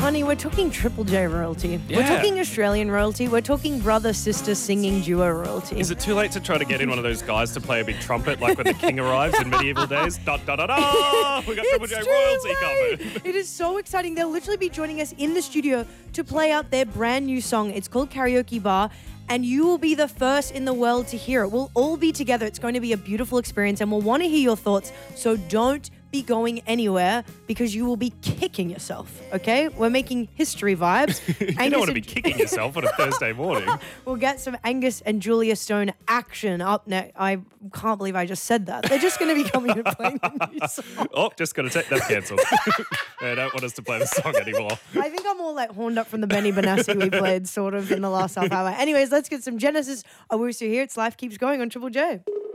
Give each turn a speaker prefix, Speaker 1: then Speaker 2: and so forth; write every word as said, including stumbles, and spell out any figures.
Speaker 1: honey, we're talking Triple J royalty.
Speaker 2: Yeah.
Speaker 1: We're talking Australian royalty. We're talking brother-sister singing duo royalty.
Speaker 2: Is it too late to try to get in one of those guys to play a big trumpet like when the king arrives in medieval days? Da da da da! We got Triple J
Speaker 1: It's too
Speaker 2: royalty
Speaker 1: late.
Speaker 2: covered.
Speaker 1: It is so exciting. They'll literally be joining us in the studio to play out their brand new song. It's called Karaoke Bar, and you will be the first in the world to hear it. We'll all be together. It's going to be a beautiful experience, and we'll want to hear your thoughts. So don't be going anywhere because you will be kicking yourself, okay? We're making history vibes.
Speaker 2: You don't want to be kicking yourself on a Thursday morning.
Speaker 1: We'll get some Angus and Julia Stone action up next. I can't believe I just said that. They're just going to be coming and playing the new song.
Speaker 2: Oh, just got to take that cancelled. They don't want us to play the song anymore.
Speaker 1: I think I'm all like horned up from the Benny Benassi we played sort of in the last half hour. Anyways, let's get some Genesis Owusu here. It's Life Keeps Going on Triple J.